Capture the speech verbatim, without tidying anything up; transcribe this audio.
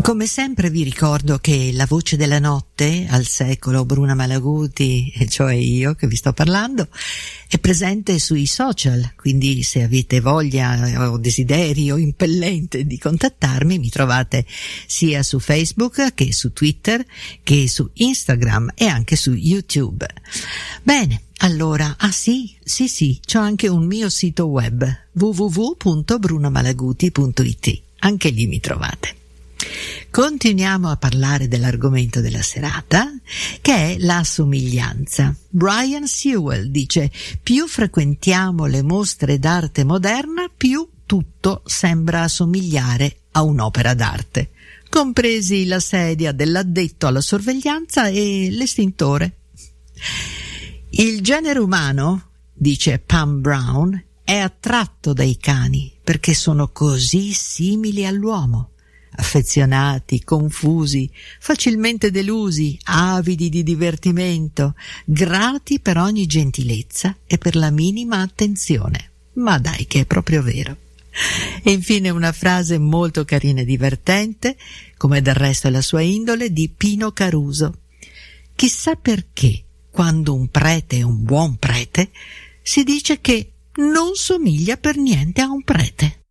Come sempre vi ricordo che La Voce della Notte, al secolo Bruna Malaguti, cioè io che vi sto parlando, è presente sui social, quindi se avete voglia o desiderio impellente di contattarmi mi trovate sia su Facebook che su Twitter che su Instagram e anche su YouTube. Bene, allora, ah sì, sì sì, c'ho anche un mio sito web w w w punto brunamalaguti punto i t, anche lì mi trovate. Continuiamo a parlare dell'argomento della serata, che è la somiglianza. Brian Sewell dice: più frequentiamo le mostre d'arte moderna, più tutto sembra assomigliare a un'opera d'arte, compresi la sedia dell'addetto alla sorveglianza e l'estintore. Il genere umano, dice Pam Brown, è attratto dai cani perché sono così simili all'uomo. Affezionati, confusi, facilmente delusi, avidi di divertimento, grati per ogni gentilezza e per la minima attenzione. Ma dai, che è proprio vero. E infine una frase molto carina e divertente, come del resto è la sua indole, di Pino Caruso. Chissà perché, quando un prete è un buon prete, si dice che non somiglia per niente a un prete.